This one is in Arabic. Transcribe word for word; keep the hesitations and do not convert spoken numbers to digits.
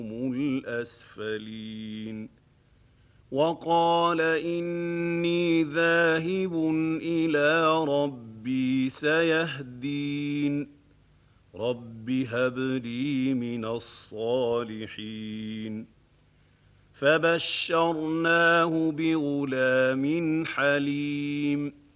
الأسفلين وقال إني ذاهب إلى ربي سيهدين رب هب لي من الصالحين فبشرناه بغلام حليم